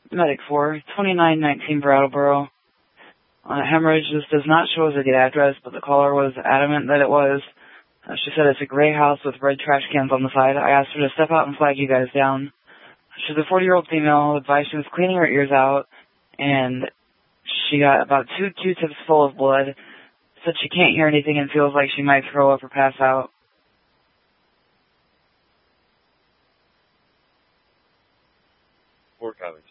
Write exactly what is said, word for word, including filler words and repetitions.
Medic four, twenty-nine nineteen Brattleboro. Uh, hemorrhage, this does not show as a good address, but the caller was adamant that it was. Uh, she said it's a gray house with red trash cans on the side. I asked her to step out and flag you guys down. She's a forty-year-old female, advised she was cleaning her ears out, and she got about two Q-tips full of blood. Said she can't hear anything and feels like she might throw up or pass out. Four copies.